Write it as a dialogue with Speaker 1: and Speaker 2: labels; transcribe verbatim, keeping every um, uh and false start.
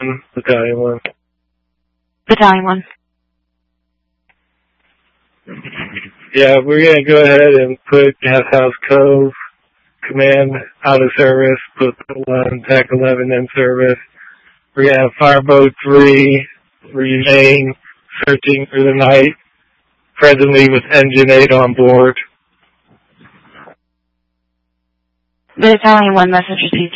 Speaker 1: Battalion one.
Speaker 2: Battalion one.
Speaker 1: Yeah, we're going to go ahead and put Gas House Cove Command out of service, put one, T A C eleven in service. We're going to have Fireboat three remain searching for the night, presently with Engine eight on board.
Speaker 2: Battalion one, message received.